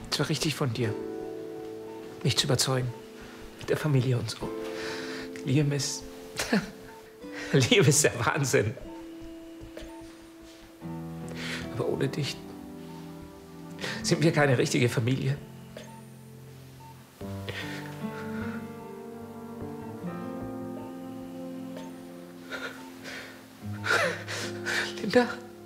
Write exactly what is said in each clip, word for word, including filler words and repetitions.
Es war richtig von dir, mich zu überzeugen. Mit der Familie und so. Liam ist... Liam ist der Wahnsinn. Aber ohne dich sind wir keine richtige Familie. Linda?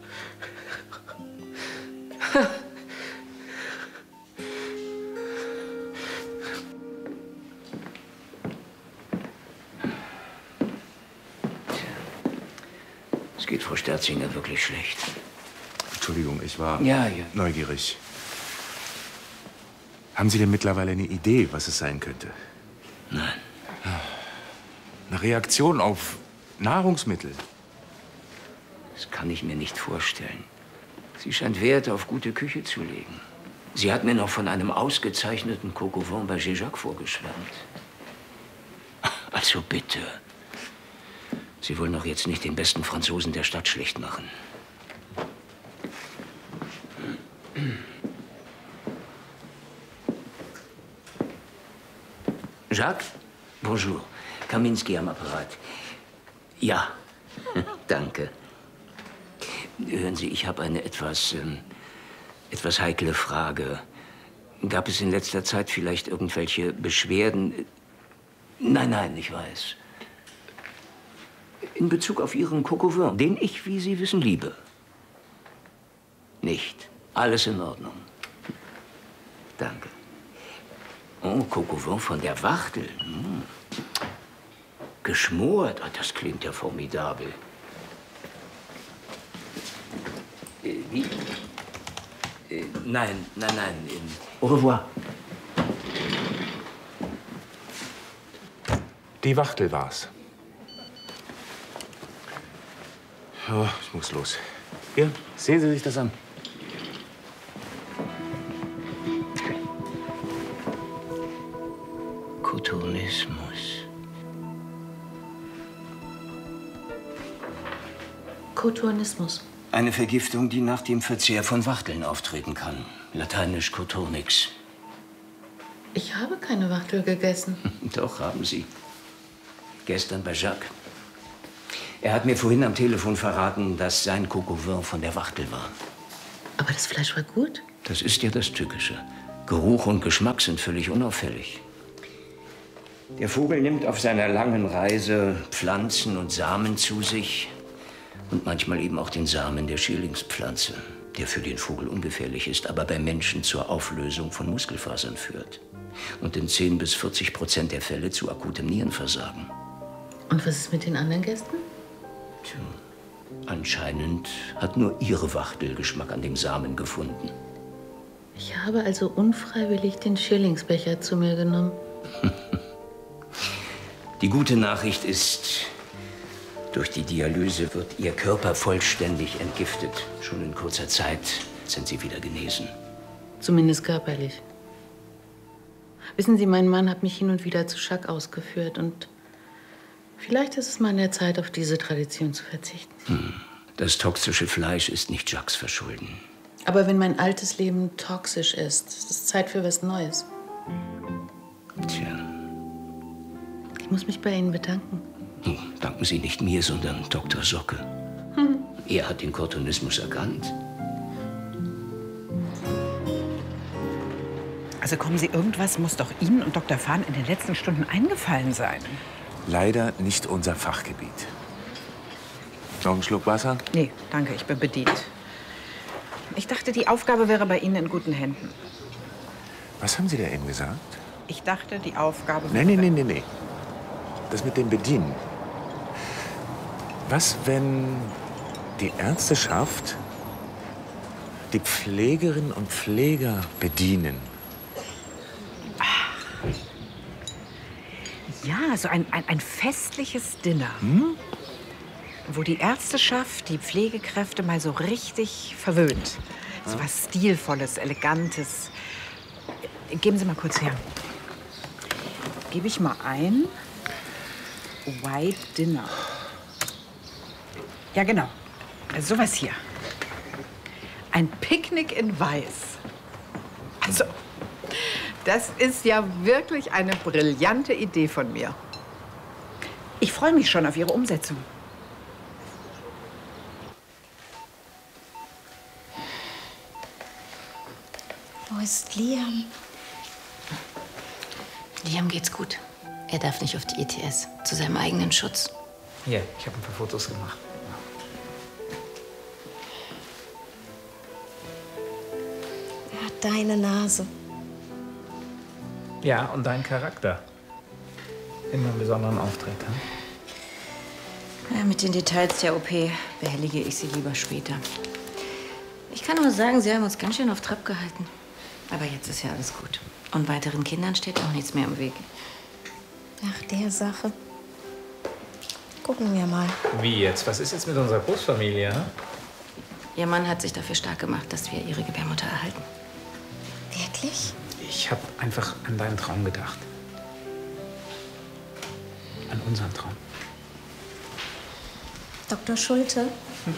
Es geht Frau Sterzinger wirklich schlecht. Entschuldigung, ich war ja, ja. neugierig. Haben Sie denn mittlerweile eine Idee, was es sein könnte? Nein. Eine Reaktion auf Nahrungsmittel? Das kann ich mir nicht vorstellen. Sie scheint Wert auf gute Küche zu legen. Sie hat mir noch von einem ausgezeichneten Coq au vin bei Jéjac vorgeschwärmt. Also bitte. Sie wollen doch jetzt nicht den besten Franzosen der Stadt schlecht machen. Jacques? Bonjour. Kaminski am Apparat. Ja, danke. Hören Sie, ich habe eine etwas, ähm, etwas heikle Frage. Gab es in letzter Zeit vielleicht irgendwelche Beschwerden? Nein, nein, ich weiß. In Bezug auf Ihren Coq au vin, den ich, wie Sie wissen, liebe. Nicht. Alles in Ordnung. Danke. Oh, Coq au vin von der Wachtel. Hm. Geschmort, ah, das klingt ja formidabel. Äh, wie? Äh, nein, nein, nein. Au revoir. Die Wachtel war's. Oh, ich muss los. Hier, sehen Sie sich das an. Kotonismus. Kotonismus. Eine Vergiftung, die nach dem Verzehr von Wachteln auftreten kann. Lateinisch Kotonix. Ich habe keine Wachtel gegessen. Doch, haben Sie. Gestern bei Jacques. Er hat mir vorhin am Telefon verraten, dass sein Coq au vin von der Wachtel war. Aber das Fleisch war gut. Das ist ja das Tückische. Geruch und Geschmack sind völlig unauffällig. Der Vogel nimmt auf seiner langen Reise Pflanzen und Samen zu sich. Und manchmal eben auch den Samen der Schierlingspflanze, der für den Vogel ungefährlich ist, aber bei Menschen zur Auflösung von Muskelfasern führt. Und in zehn bis vierzig Prozent der Fälle zu akutem Nierenversagen. Und was ist mit den anderen Gästen? Tja, anscheinend hat nur Ihre Wachtel Geschmack an dem Samen gefunden. Ich habe also unfreiwillig den Schierlingsbecher zu mir genommen. Die gute Nachricht ist, durch die Dialyse wird Ihr Körper vollständig entgiftet. Schon in kurzer Zeit sind Sie wieder genesen. Zumindest körperlich. Wissen Sie, mein Mann hat mich hin und wieder zu Jacques ausgeführt und vielleicht ist es mal an der Zeit, auf diese Tradition zu verzichten. Hm. Das toxische Fleisch ist nicht Jacques Verschulden. Aber wenn mein altes Leben toxisch ist, ist es Zeit für was Neues. Tja. Ich muss mich bei Ihnen bedanken. Oh, danken Sie nicht mir, sondern Doktor Socke. Hm. Er hat den Kotonismus erkannt. Also kommen Sie, irgendwas muss doch Ihnen und Doktor Fahn in den letzten Stunden eingefallen sein. Leider nicht unser Fachgebiet. Noch einen Schluck Wasser? Nee, danke, ich bin bedient. Ich dachte, die Aufgabe wäre bei Ihnen in guten Händen. Was haben Sie da eben gesagt? Ich dachte, die Aufgabe wäre... Nee, nee, nee, nee, nee. Das mit dem Bedienen. Was, wenn die Ärzteschaft die Pflegerinnen und Pfleger bedienen? Ach. Ja, so ein, ein, ein festliches Dinner. Hm? Wo die Ärzteschaft die Pflegekräfte mal so richtig verwöhnt. So was Stilvolles, Elegantes. Geben Sie mal kurz her. Gebe ich mal ein. White Dinner. Ja, genau. Also sowas hier. Ein Picknick in Weiß. Also, das ist ja wirklich eine brillante Idee von mir. Ich freue mich schon auf Ihre Umsetzung. Wo ist Liam? Liam geht's gut. Er darf nicht auf die E T S. Zu seinem eigenen Schutz. Hier, ich habe ein paar Fotos gemacht. Er hat deine Nase. Ja, und dein Charakter. In einem besonderen Auftritt. Hm? Ja, mit den Details der O P behellige ich Sie lieber später. Ich kann nur sagen, Sie haben uns ganz schön auf Trab gehalten. Aber jetzt ist ja alles gut. Und weiteren Kindern steht auch nichts mehr im Weg. Nach der Sache. Gucken wir mal. Wie jetzt? Was ist jetzt mit unserer Großfamilie? Hm? Ihr Mann hat sich dafür stark gemacht, dass wir Ihre Gebärmutter erhalten. Wirklich? Ich habe einfach an deinen Traum gedacht. An unseren Traum. Doktor Schulte? Hm.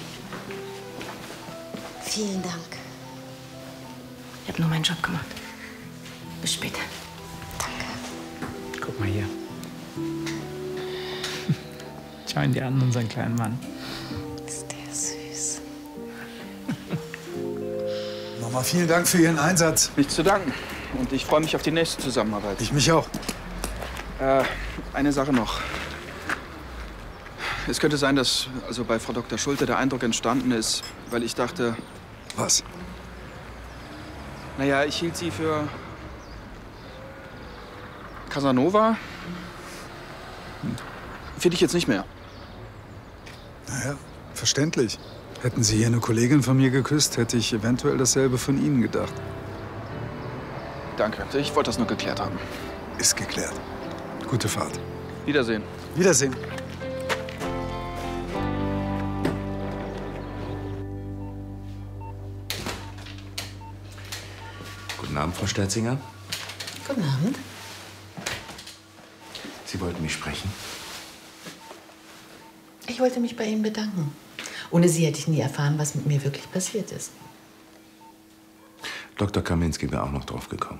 Vielen Dank. Ich habe nur meinen Job gemacht. Bis später. Danke. Guck mal hier. Schau ihn dir an, unseren kleinen Mann. Ist der süß. Nochmal vielen Dank für Ihren Einsatz. Nichts zu danken. Und ich freue mich auf die nächste Zusammenarbeit. Ich mich auch. Äh, eine Sache noch. Es könnte sein, dass also bei Frau Doktor Schulte der Eindruck entstanden ist, weil ich dachte... Was? Naja, ich hielt sie für... Casanova? Hm. Finde ich jetzt nicht mehr. Naja, verständlich. Hätten Sie hier eine Kollegin von mir geküsst, hätte ich eventuell dasselbe von Ihnen gedacht. Danke. Ich wollte das nur geklärt haben. Ist geklärt. Gute Fahrt. Wiedersehen. Wiedersehen. Guten Abend, Frau Sterzinger. Guten Abend. Sie wollten mich sprechen? Ich wollte mich bei Ihnen bedanken. Ohne Sie hätte ich nie erfahren, was mit mir wirklich passiert ist. Doktor Kaminski wäre auch noch drauf gekommen.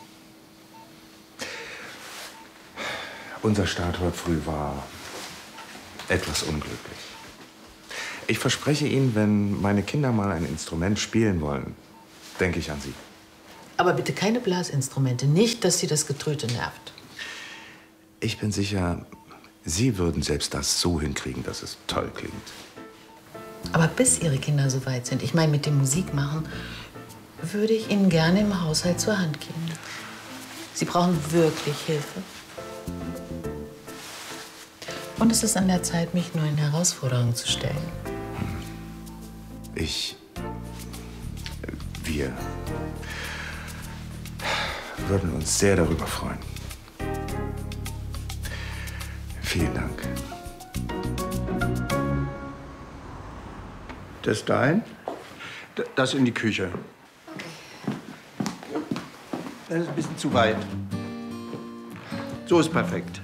Unser Start heute früh war etwas unglücklich. Ich verspreche Ihnen, wenn meine Kinder mal ein Instrument spielen wollen, denke ich an Sie. Aber bitte keine Blasinstrumente. Nicht, dass Sie das Getröte nervt. Ich bin sicher, Sie würden selbst das so hinkriegen, dass es toll klingt. Aber bis Ihre Kinder so weit sind, ich meine mit dem Musikmachen, würde ich Ihnen gerne im Haushalt zur Hand geben. Sie brauchen wirklich Hilfe. Und es ist an der Zeit, mich neuen Herausforderungen zu stellen. Ich... Wir... würden uns sehr darüber freuen. Vielen Dank. Das dahin? Das in die Küche. Das ist ein bisschen zu weit. So ist perfekt.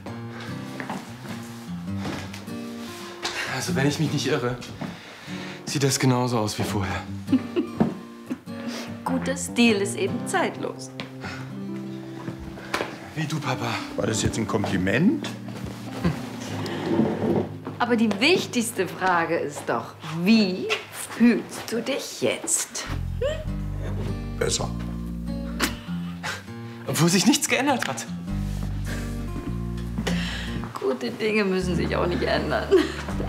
Also, wenn ich mich nicht irre, sieht das genauso aus wie vorher. Guter Stil ist eben zeitlos. Wie du, Papa. War das jetzt ein Kompliment? Aber die wichtigste Frage ist doch, wie fühlst du dich jetzt? Hm? Besser. Obwohl sich nichts geändert hat. Gute Dinge müssen sich auch nicht ändern.